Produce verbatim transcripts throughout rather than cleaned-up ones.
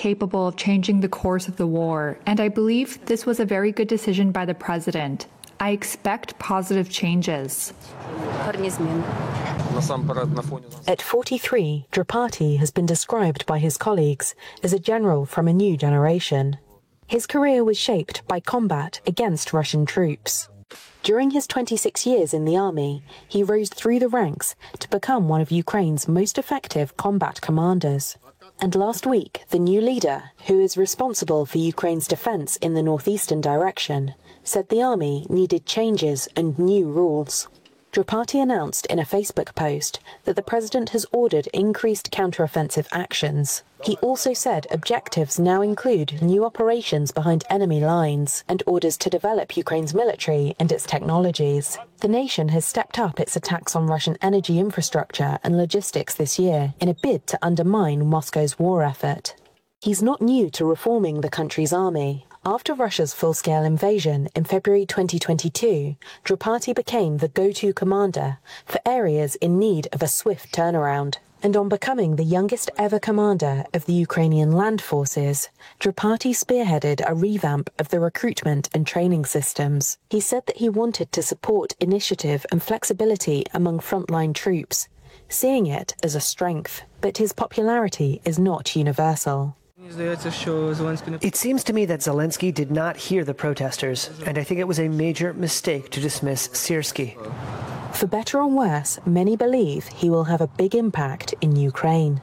capable of changing the course of the war, and I believe this was a very good decision by the president. I expect positive changes. At forty-three, Drapati has been described by his colleagues as a general from a new generation. His career was shaped by combat against Russian troops. During his twenty-six years in the army, he rose through the ranks to become one of Ukraine's most effective combat commanders. And last week, the new leader, who is responsible for Ukraine's defense in the northeastern direction, said the army needed changes and new rules. Drapati announced in a Facebook post that the president has ordered increased counteroffensive actions. He also said objectives now include new operations behind enemy lines and orders to develop Ukraine's military and its technologies. The nation has stepped up its attacks on Russian energy infrastructure and logistics this year in a bid to undermine Moscow's war effort. He's not new to reforming the country's army. After Russia's full-scale invasion in February twenty twenty-two, Drapati became the go-to commander for areas in need of a swift turnaround. And on becoming the youngest ever commander of the Ukrainian land forces, Drapati spearheaded a revamp of the recruitment and training systems. He said that he wanted to support initiative and flexibility among frontline troops, seeing it as a strength. But his popularity is not universal. It seems to me that Zelensky did not hear the protesters, and I think it was a major mistake to dismiss Syrskyi. For better or worse, many believe he will have a big impact in Ukraine.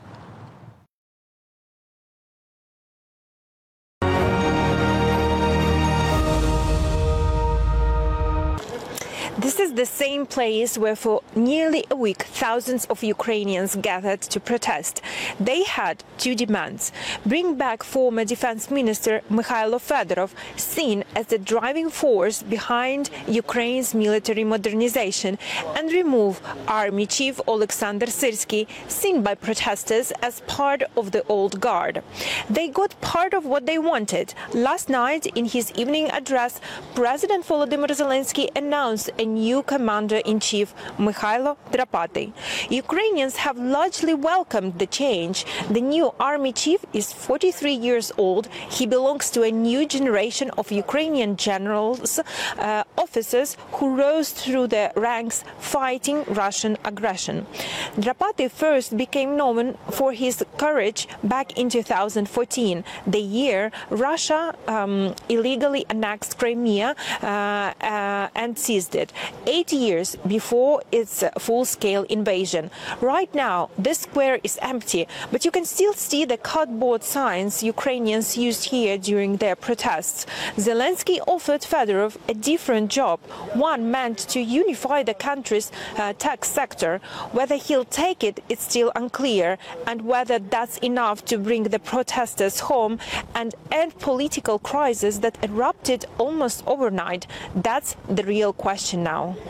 This is the same place where for nearly a week thousands of Ukrainians gathered to protest. They had two demands: bring back former Defense Minister Mikhailo Fedorov, seen as the driving force behind Ukraine's military modernization, and remove Army Chief Oleksandr Syrskyi, seen by protesters as part of the old guard. They got part of what they wanted. Last night, in his evening address, President Volodymyr Zelensky announced a new commander-in-chief, Mikhailo Drapati. Ukrainians have largely welcomed the change. The new army chief is forty-three years old. He belongs to a new generation of Ukrainian generals, uh, officers who rose through the ranks fighting Russian aggression. Drapati first became known for his courage back in two thousand fourteen, the year Russia um, illegally annexed Crimea uh, uh, and seized it, eight years before its full-scale invasion. Right now, this square is empty, but you can still see the cardboard signs Ukrainians used here during their protests. Zelensky offered Fedorov a different job, one meant to unify the country's uh, tech sector. Whether he'll take it, it's still unclear, and whether that's enough to bring the protesters home and end political crisis that erupted almost overnight, that's the real question now.